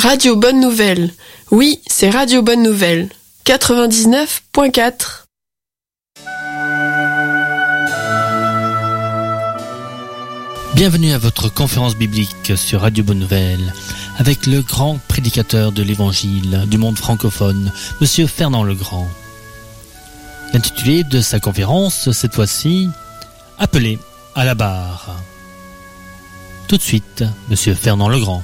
Radio Bonne Nouvelle. Oui, c'est Radio Bonne Nouvelle. 99.4. Bienvenue à votre conférence biblique sur Radio Bonne Nouvelle avec le grand prédicateur de l'Évangile du monde francophone, Monsieur Fernand Legrand. L'intitulé de sa conférence, cette fois-ci, Appelé à la barre. Tout de suite, Monsieur Fernand Legrand.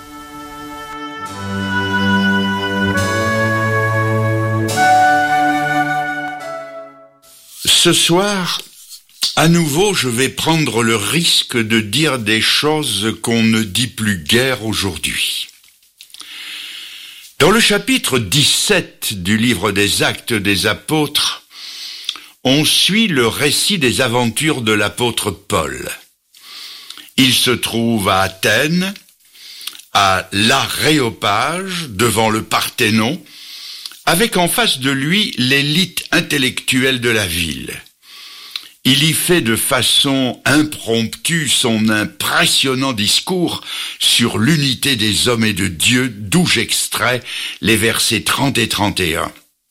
Ce soir, à nouveau, je vais prendre le risque de dire des choses qu'on ne dit plus guère aujourd'hui. Dans le chapitre 17 du livre des Actes des Apôtres, on suit le récit des aventures de l'apôtre Paul. Il se trouve à Athènes, à l'Aréopage, devant le Parthénon, avec en face de lui l'élite intellectuelle de la ville. Il y fait de façon impromptue son impressionnant discours sur l'unité des hommes et de Dieu, d'où j'extrais les versets 30 et 31.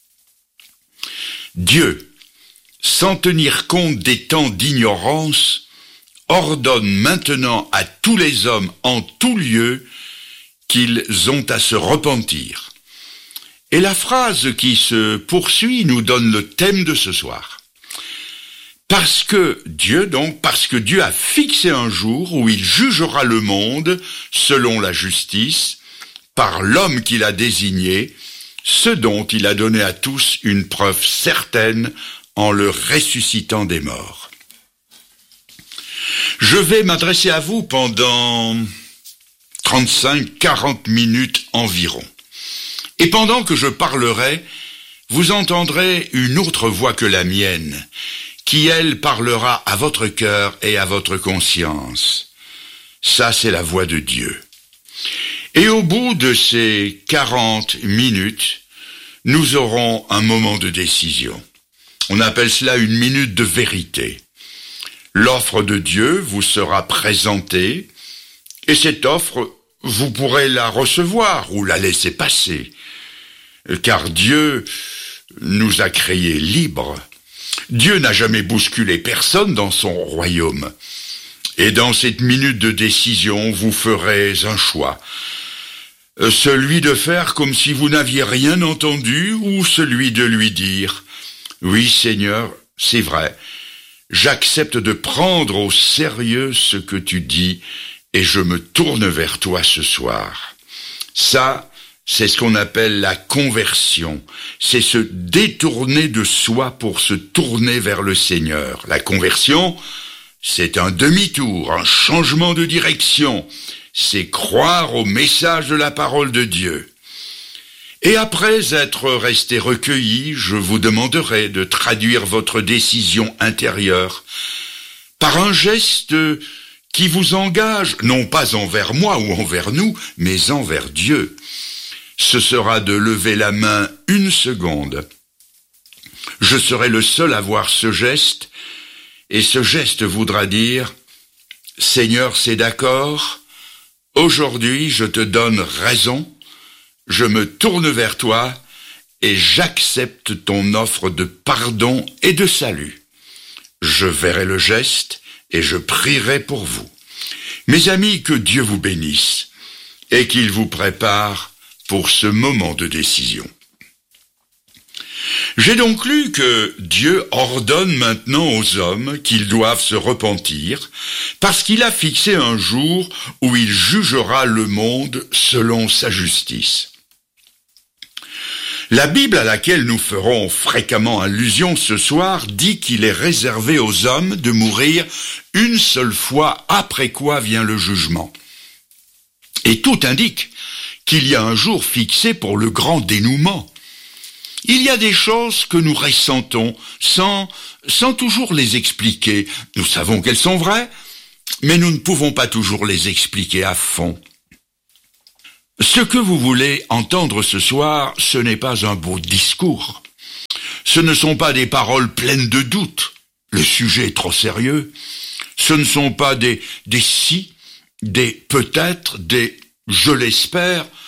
Dieu, sans tenir compte des temps d'ignorance, ordonne maintenant à tous les hommes en tout lieu qu'ils ont à se repentir. Et la phrase qui se poursuit nous donne le thème de ce soir. Parce que Dieu a fixé un jour où il jugera le monde selon la justice, par l'homme qu'il a désigné, ce dont il a donné à tous une preuve certaine en le ressuscitant des morts. Je vais m'adresser à vous pendant 35-40 minutes environ. Et pendant que je parlerai, vous entendrez une autre voix que la mienne, qui, elle, parlera à votre cœur et à votre conscience. Ça, c'est la voix de Dieu. Et au bout de ces 40 minutes, nous aurons un moment de décision. On appelle cela une minute de vérité. L'offre de Dieu vous sera présentée, et cette offre, vous pourrez la recevoir ou la laisser passer. Car Dieu nous a créés libres. Dieu n'a jamais bousculé personne dans son royaume. Et dans cette minute de décision, vous ferez un choix. Celui de faire comme si vous n'aviez rien entendu ou celui de lui dire « Oui, Seigneur, c'est vrai, j'accepte de prendre au sérieux ce que tu dis et je me tourne vers toi ce soir. » Ça, c'est ce qu'on appelle la conversion. C'est se détourner de soi pour se tourner vers le Seigneur. La conversion, c'est un demi-tour, un changement de direction. C'est croire au message de la parole de Dieu. Et après être resté recueilli, je vous demanderai de traduire votre décision intérieure par un geste qui vous engage, non pas envers moi ou envers nous, mais envers Dieu. Ce sera de lever la main une seconde. Je serai le seul à voir ce geste, et ce geste voudra dire « Seigneur, c'est d'accord, aujourd'hui je te donne raison, je me tourne vers toi et j'accepte ton offre de pardon et de salut. » Je verrai le geste et je prierai pour vous. Mes amis, que Dieu vous bénisse et qu'il vous prépare pour ce moment de décision. J'ai donc lu que Dieu ordonne maintenant aux hommes qu'ils doivent se repentir parce qu'il a fixé un jour où il jugera le monde selon sa justice. La Bible à laquelle nous ferons fréquemment allusion ce soir dit qu'il est réservé aux hommes de mourir une seule fois, après quoi vient le jugement. Et tout indique qu'il y a un jour fixé pour le grand dénouement. Il y a des choses que nous ressentons sans toujours les expliquer. Nous savons qu'elles sont vraies, mais nous ne pouvons pas toujours les expliquer à fond. Ce que vous voulez entendre ce soir, ce n'est pas un beau discours. Ce ne sont pas des paroles pleines de doutes. Le sujet est trop sérieux. Ce ne sont pas des si, des peut-être, des je l'espère.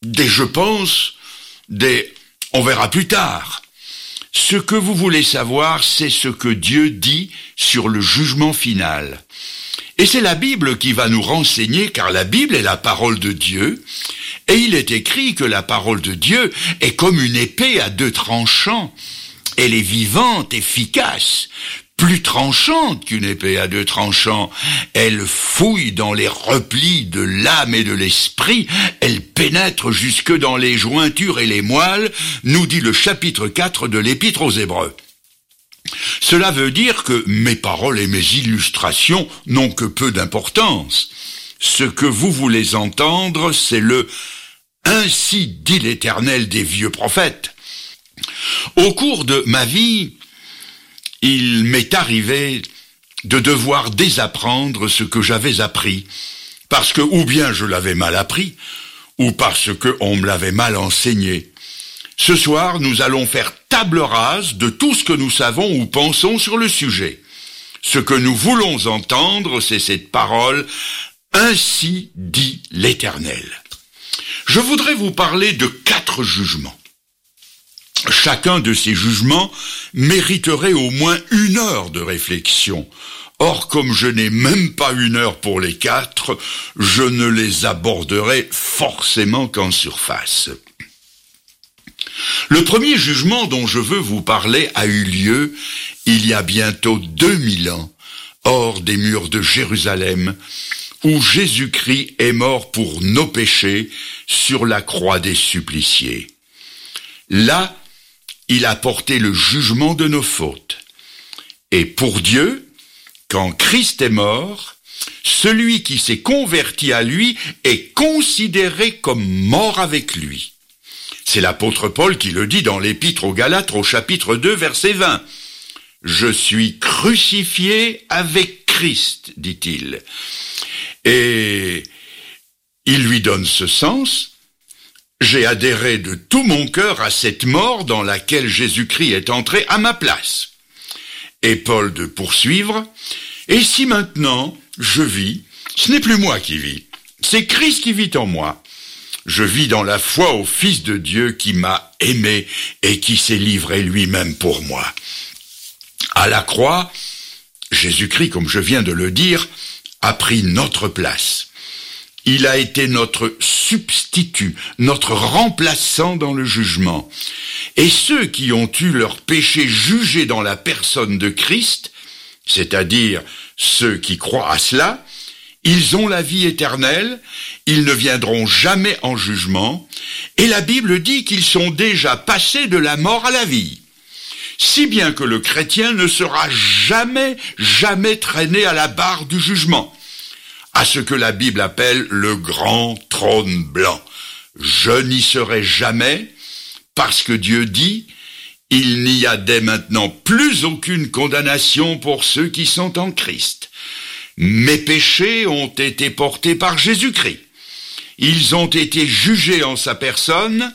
je pense, on verra plus tard. Ce que vous voulez savoir, c'est ce que Dieu dit sur le jugement final. Et c'est la Bible qui va nous renseigner, car la Bible est la parole de Dieu, et il est écrit que la parole de Dieu est comme une épée à 2 tranchants. Elle est vivante, efficace, plus tranchante qu'une épée à 2 tranchants. Elle fouille dans les replis de l'âme et de l'esprit, elle pénètre jusque dans les jointures et les moelles, nous dit le chapitre 4 de l'Épître aux Hébreux. Cela veut dire que mes paroles et mes illustrations n'ont que peu d'importance. Ce que vous voulez entendre, c'est le « Ainsi dit l'Éternel » des vieux prophètes. Au cours de ma vie, il m'est arrivé de devoir désapprendre ce que j'avais appris, parce que ou bien je l'avais mal appris, ou parce qu'on me l'avait mal enseigné. Ce soir, nous allons faire table rase de tout ce que nous savons ou pensons sur le sujet. Ce que nous voulons entendre, c'est cette parole « Ainsi dit l'Éternel ». Je voudrais vous parler de 4 jugements. Chacun de ces jugements mériterait au moins 1 heure de réflexion. Or, comme je n'ai même pas 1 heure pour les 4, je ne les aborderai forcément qu'en surface. Le premier jugement dont je veux vous parler a eu lieu il y a bientôt 2000 ans, hors des murs de Jérusalem, où Jésus-Christ est mort pour nos péchés sur la croix des suppliciés. Là, il a porté le jugement de nos fautes. Et pour Dieu, quand Christ est mort, celui qui s'est converti à lui est considéré comme mort avec lui. C'est l'apôtre Paul qui le dit dans l'Épître aux Galates au chapitre 2, verset 20. « Je suis crucifié avec Christ », dit-il. Et il lui donne ce sens. J'ai adhéré de tout mon cœur à cette mort dans laquelle Jésus-Christ est entré à ma place. Et Paul de poursuivre. Et si maintenant je vis, ce n'est plus moi qui vis, c'est Christ qui vit en moi. Je vis dans la foi au Fils de Dieu qui m'a aimé et qui s'est livré lui-même pour moi. À la croix, Jésus-Christ, comme je viens de le dire, a pris notre place. Il a été notre substitut, notre remplaçant dans le jugement. Et ceux qui ont eu leur péché jugé dans la personne de Christ, c'est-à-dire ceux qui croient à cela, ils ont la vie éternelle, ils ne viendront jamais en jugement, et la Bible dit qu'ils sont déjà passés de la mort à la vie. Si bien que le chrétien ne sera jamais traîné à la barre du jugement, à ce que la Bible appelle le grand trône blanc. Je n'y serai jamais, parce que Dieu dit, il n'y a dès maintenant plus aucune condamnation pour ceux qui sont en Christ. Mes péchés ont été portés par Jésus-Christ. Ils ont été jugés en sa personne.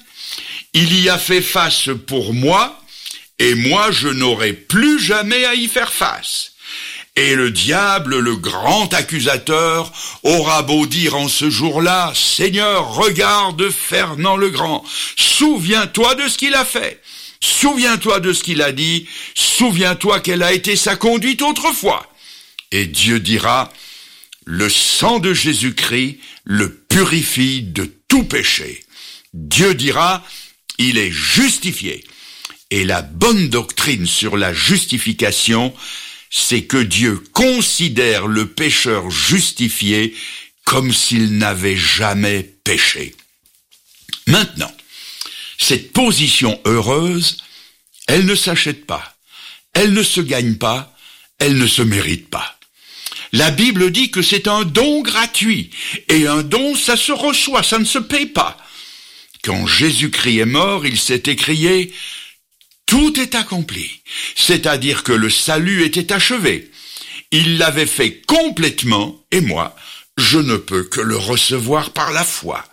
Il y a fait face pour moi, et moi je n'aurai plus jamais à y faire face. Et le diable, le grand accusateur, aura beau dire en ce jour-là, « Seigneur, regarde Fernand le Grand, souviens-toi de ce qu'il a fait, souviens-toi de ce qu'il a dit, souviens-toi quelle a été sa conduite autrefois. » Et Dieu dira, « Le sang de Jésus-Christ le purifie de tout péché. » Dieu dira, « Il est justifié. » Et la bonne doctrine sur la justification, c'est que Dieu considère le pécheur justifié comme s'il n'avait jamais péché. Maintenant, cette position heureuse, elle ne s'achète pas, elle ne se gagne pas, elle ne se mérite pas. La Bible dit que c'est un don gratuit, et un don, ça se reçoit, ça ne se paye pas. Quand Jésus-Christ est mort, il s'est écrié « Tout est accompli », c'est-à-dire que le salut était achevé. Il l'avait fait complètement, et moi, je ne peux que le recevoir par la foi.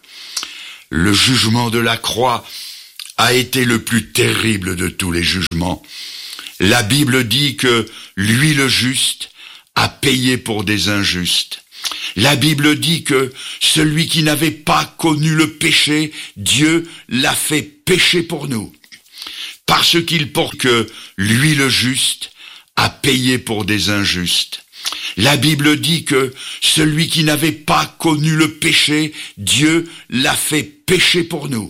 Le jugement de la croix a été le plus terrible de tous les jugements. La Bible dit que lui, le juste, a payé pour des injustes. La Bible dit que celui qui n'avait pas connu le péché, Dieu l'a fait pécher pour nous. Parce qu'il porte que lui le juste a payé pour des injustes. La Bible dit que celui qui n'avait pas connu le péché, Dieu l'a fait pécher pour nous.